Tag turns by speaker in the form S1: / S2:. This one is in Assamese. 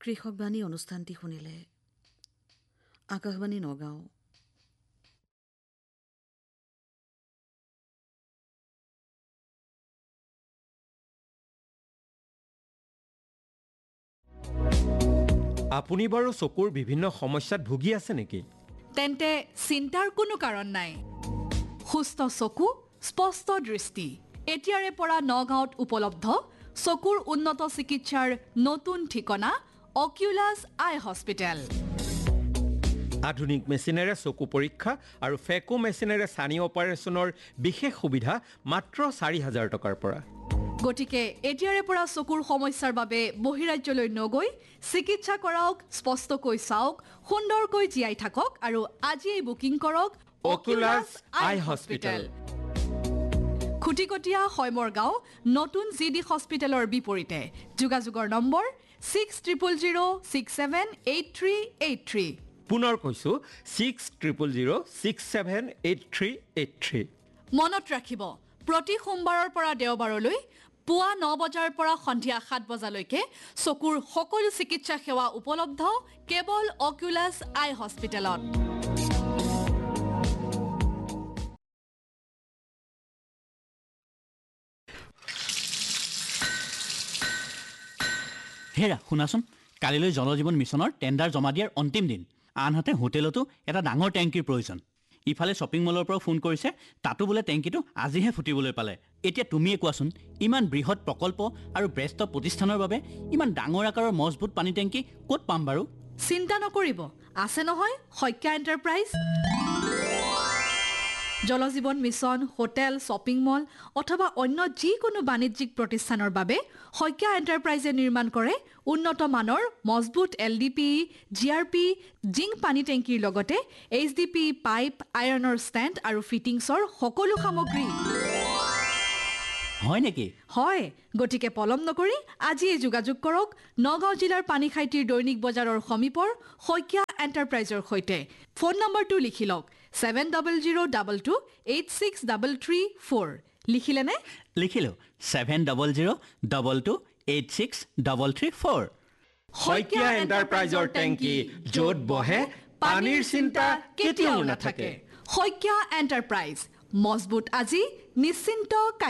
S1: কৃষকবাণী অনুষ্ঠানটি শুনিলে আকাশবাণী নগাঁও।
S2: আপুনি বাৰু চকুৰ বিভিন্ন সমস্যাত ভুগি আছে নেকি?
S3: তেন্তে চিন্তাৰ কোনো কাৰণ নাই। সুস্থ চকু, স্পষ্ট দৃষ্টি। এতিয়াৰে পৰা নগাঁৱত উপলব্ধ চকুৰ উন্নত চিকিৎসাৰ নতুন ঠিকনা অকিউলাছ আই হস্পিটেল।
S2: আধুনিক মেচিনেৰে চকু পৰীক্ষা আৰু ফেকো মেচিনেৰে ছানি অপাৰেশ্যনৰ বিশেষ সুবিধা মাত্ৰ 4,000 টকাৰ পৰা।
S3: গতিকে এতিয়াৰে পৰা চকুৰ সমস্যাৰ বাবে বহিৰাজ্যলৈ নগৈ চিকিৎসা কৰাওক, স্পষ্টকৈ চাওক, সুন্দৰকৈ জীয়াই থাকক আৰু আজিয়েই বুকিং কৰক
S2: অকিউলাছ আই হস্পিটেল।
S3: খুটিকটীয়া হৈমৰ গাঁও, নতুন GD হস্পিটেলৰ বিপৰীতে। যোগাযোগৰ নম্বৰ 6000678383।
S2: পুনৰ কৈছো 6000678383।
S3: মনত ৰাখিব, প্ৰতি সোমবাৰৰ পৰা দেওবাৰলৈ পুৱা 9 বজাৰ পৰা সন্ধিয়া 7 বজালৈকে চকুৰ সকলো চিকিৎসা সেৱা উপলব্ধ কেৱল অকিউলাছ আই হস্পিটেলত।
S4: হেৰা শুনাচোন, কালিলৈ জল জীৱন মিছনৰ টেণ্ডাৰ জমা দিয়াৰ অন্তিম দিন। আনহাতে হোটেলতো এটা ডাঙৰ টেংকিৰ প্ৰয়োজন। ইফালে শ্বপিং মলৰ পৰাও ফোন কৰিছে, তাতো বোলে টেংকিটো আজিহে ফুটিবলৈ পালে। এতিয়া তুমিয়ে কোৱাচোন, ইমান বৃহৎ প্ৰকল্প আৰু ব্যস্ত প্ৰতিষ্ঠানৰ বাবে ইমান ডাঙৰ আকাৰৰ মজবুত পানী টেংকি ক'ত পাম বাৰু?
S3: চিন্তা নকৰিব, আছে নহয় শইকীয়া এণ্টাৰপ্ৰাইজ। জল জীৱন মিছন, হোটেল, শ্বপিং মল অথবা অন্য যিকোনো বাণিজ্যিক প্ৰতিষ্ঠানৰ বাবে শইকীয়া এণ্টাৰপ্ৰাইজে নিৰ্মাণ কৰে উন্নত মানৰ মজবুত LDP, GRP, জিংক পানী টেংকিৰ লগতে HDP পাইপ, আইৰণৰ ষ্টেণ্ড আৰু ফিটিংছৰ সকলো সামগ্ৰী।
S4: হয় নেকি?
S3: হয়, গতিকে পলম নকৰি আজিয়েই যোগাযোগ কৰক নগাঁও জিলাৰ পানীখাইটিৰ দৈনিক বজাৰৰ সমীপৰ শইকীয়া এণ্টাৰপ্ৰাইজৰ সৈতে। ফোন নম্বৰটো লিখি লওক 7002286334। লিখিলেনে?
S4: লিখিলোঁ 7002286334।
S2: শইকীয়া এণ্টাৰপ্ৰাইজৰ টেংকি, য'ত বহে পানীৰ চিন্তা কেতিয়াও নাথাকে।
S3: শইকীয়া এণ্টাৰপ্ৰাইজ, মজবুত আজি, নিশ্চিন্ত কাইলৈ।